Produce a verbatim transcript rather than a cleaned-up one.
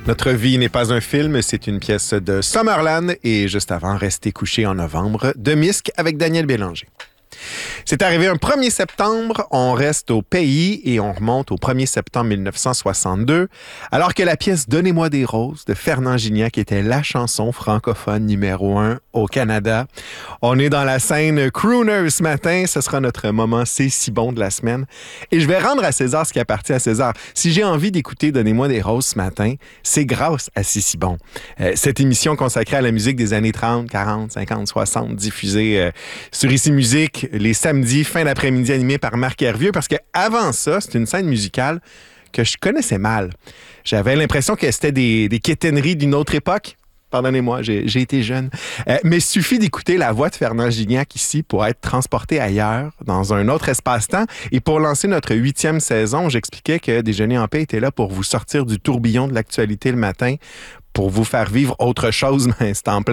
Notre vie n'est pas un film, c'est une pièce de Summerland et juste avant, Rester couché en novembre de Misc avec Daniel Bélanger. C'est arrivé un premier septembre, on reste au pays et on remonte au premier septembre mille neuf cent soixante-deux, alors que la pièce Donnez-moi des roses de Fernand Gignac était la chanson francophone numéro un au Canada. On est dans la scène crooner ce matin, ce sera notre moment C'est si bon de la semaine. Et je vais rendre à César ce qui appartient à César. Si j'ai envie d'écouter Donnez-moi des roses ce matin, c'est grâce à C'est si bon. Euh, cette émission consacrée à la musique des années trente, quarante, cinquante, soixante, diffusée euh, sur Ici Musique, les samedis, fin d'après-midi, animé par Marc Hervieux, parce qu'avant ça, c'est une scène musicale que je connaissais mal. J'avais l'impression que c'était des, des quétaineries d'une autre époque. Pardonnez-moi, j'ai, j'ai été jeune. Euh, mais il suffit d'écouter la voix de Fernand Gignac ici pour être transporté ailleurs, dans un autre espace-temps. Et pour lancer notre huitième saison, j'expliquais que Déjeuner en paix était là pour vous sortir du tourbillon de l'actualité le matin, pour vous faire vivre autre chose, mais c'est en plein